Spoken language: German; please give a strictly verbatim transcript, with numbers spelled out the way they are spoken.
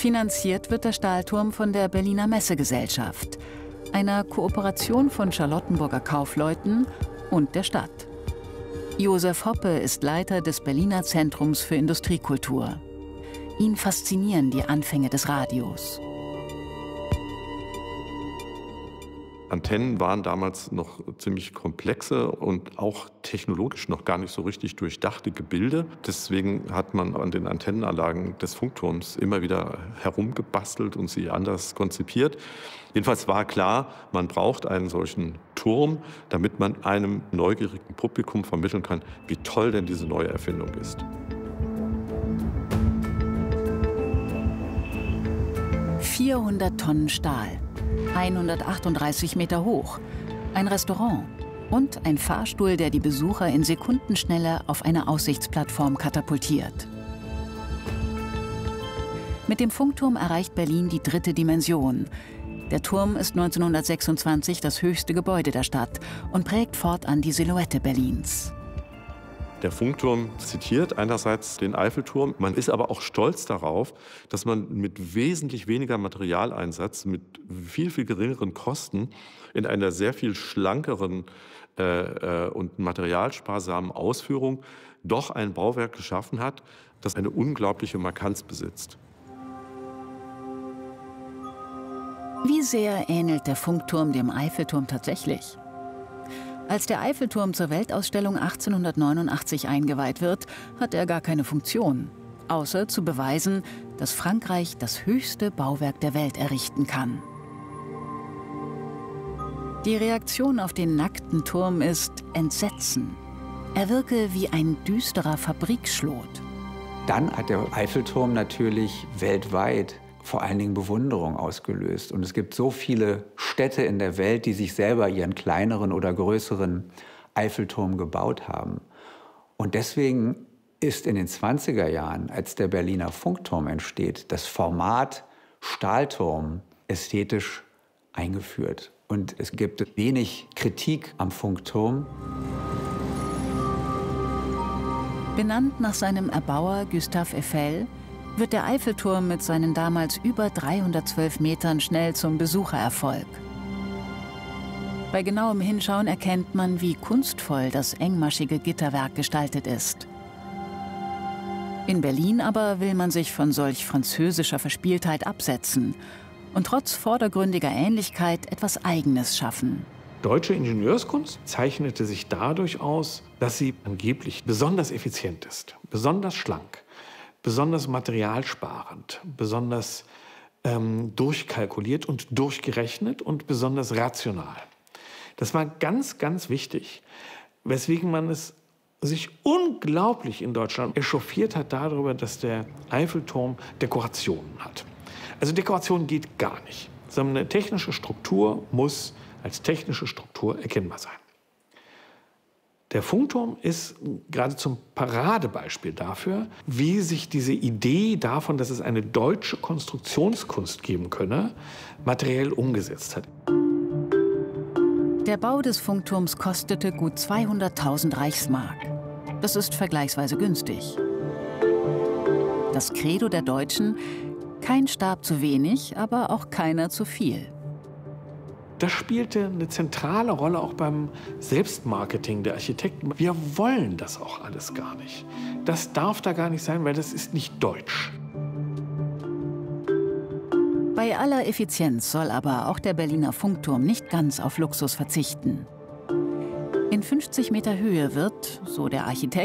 Finanziert wird der Stahlturm von der Berliner Messegesellschaft, einer Kooperation von Charlottenburger Kaufleuten und der Stadt. Josef Hoppe ist Leiter des Berliner Zentrums für Industriekultur. Ihn faszinieren die Anfänge des Radios. Antennen waren damals noch ziemlich komplexe und auch technologisch noch gar nicht so richtig durchdachte Gebilde. Deswegen hat man an den Antennenanlagen des Funkturms immer wieder herumgebastelt und sie anders konzipiert. Jedenfalls war klar, man braucht einen solchen Turm, damit man einem neugierigen Publikum vermitteln kann, wie toll denn diese neue Erfindung ist. vierhundert Tonnen Stahl, hundertachtunddreißig Meter hoch, ein Restaurant und ein Fahrstuhl, der die Besucher in Sekundenschnelle auf eine Aussichtsplattform katapultiert. Mit dem Funkturm erreicht Berlin die dritte Dimension. Der Turm ist neunzehnhundertsechsundzwanzig das höchste Gebäude der Stadt und prägt fortan die Silhouette Berlins. Der Funkturm zitiert einerseits den Eiffelturm, man ist aber auch stolz darauf, dass man mit wesentlich weniger Materialeinsatz, mit viel, viel geringeren Kosten in einer sehr viel schlankeren äh, und materialsparsamen Ausführung doch ein Bauwerk geschaffen hat, das eine unglaubliche Markanz besitzt. Wie sehr ähnelt der Funkturm dem Eiffelturm tatsächlich? Als der Eiffelturm zur Weltausstellung achtzehnhundertneunundachtzig eingeweiht wird, hat er gar keine Funktion, außer zu beweisen, dass Frankreich das höchste Bauwerk der Welt errichten kann. Die Reaktion auf den nackten Turm ist Entsetzen. Er wirke wie ein düsterer Fabrikschlot. Dann hat der Eiffelturm natürlich weltweit vor allen Dingen Bewunderung ausgelöst. Und es gibt so viele Städte in der Welt, die sich selber ihren kleineren oder größeren Eiffelturm gebaut haben. Und deswegen ist in den zwanziger Jahren, als der Berliner Funkturm entsteht, das Format Stahlturm ästhetisch eingeführt. Und es gibt wenig Kritik am Funkturm. Benannt nach seinem Erbauer Gustave Eiffel, wird der Eiffelturm mit seinen damals über dreihundertzwölf Metern schnell zum Besuchererfolg. Bei genauem Hinschauen erkennt man, wie kunstvoll das engmaschige Gitterwerk gestaltet ist. In Berlin aber will man sich von solch französischer Verspieltheit absetzen und trotz vordergründiger Ähnlichkeit etwas Eigenes schaffen. Deutsche Ingenieurskunst zeichnete sich dadurch aus, dass sie angeblich besonders effizient ist, besonders schlank, besonders materialsparend, besonders ähm, durchkalkuliert und durchgerechnet und besonders rational. Das war ganz, ganz wichtig, weswegen man es sich unglaublich in Deutschland echauffiert hat darüber, dass der Eiffelturm Dekorationen hat. Also Dekoration geht gar nicht, sondern eine technische Struktur muss als technische Struktur erkennbar sein. Der Funkturm ist geradezu ein Paradebeispiel dafür, wie sich diese Idee davon, dass es eine deutsche Konstruktionskunst geben könne, materiell umgesetzt hat. Der Bau des Funkturms kostete gut zweihunderttausend Reichsmark. Das ist vergleichsweise günstig. Das Credo der Deutschen: kein Stab zu wenig, aber auch keiner zu viel. Das spielte eine zentrale Rolle auch beim Selbstmarketing der Architekten. Wir wollen das auch alles gar nicht. Das darf da gar nicht sein, weil das ist nicht deutsch. Bei aller Effizienz soll aber auch der Berliner Funkturm nicht ganz auf Luxus verzichten. In fünfzig Meter Höhe wird, so der Architekt,